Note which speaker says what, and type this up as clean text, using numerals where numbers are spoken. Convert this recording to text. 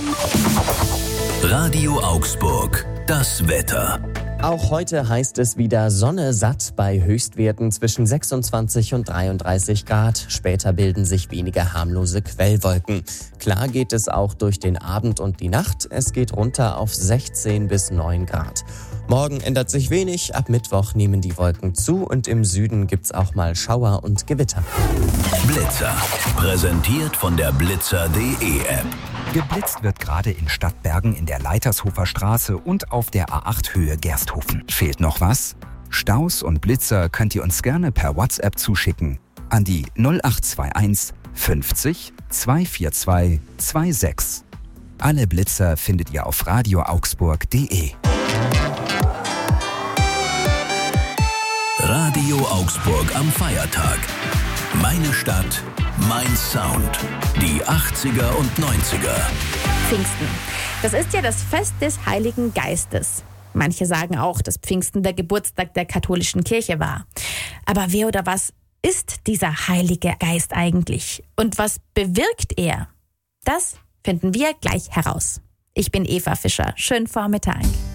Speaker 1: Radio Augsburg, das Wetter.
Speaker 2: Auch heute heißt es wieder Sonne satt bei Höchstwerten zwischen 26 und 33 Grad. Später bilden sich weniger harmlose Quellwolken. Klar geht es auch durch den Abend und die Nacht. Es geht runter auf 16 bis 9 Grad. Morgen ändert sich wenig. Ab Mittwoch nehmen die Wolken zu und im Süden gibt's auch mal Schauer und Gewitter.
Speaker 1: Blitzer. Präsentiert von der Blitzer.de App.
Speaker 3: Geblitzt wird gerade in Stadtbergen in der Leitershofer Straße und auf der A8 Höhe Gersthofen. Fehlt noch was? Staus und Blitzer könnt ihr uns gerne per WhatsApp zuschicken an die 0821 50 242 26. Alle Blitzer findet ihr auf radioaugsburg.de.
Speaker 1: Radio Augsburg am Feiertag. Meine Stadt, mein Sound. Die 80er und 90er.
Speaker 4: Pfingsten. Das ist ja das Fest des Heiligen Geistes. Manche sagen auch, dass Pfingsten der Geburtstag der katholischen Kirche war. Aber wer oder was ist dieser Heilige Geist eigentlich? Und was bewirkt er? Das finden wir gleich heraus. Ich bin Eva Fischer. Schönen Vormittag.